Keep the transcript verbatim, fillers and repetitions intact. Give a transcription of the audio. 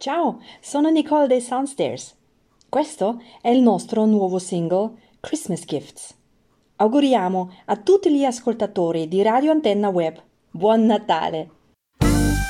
Ciao, sono Nicole dei Soundstairs. Questo è il nostro nuovo singolo Christmas Gifts. Auguriamo a tutti gli ascoltatori di Radio Antenna Web buon Natale!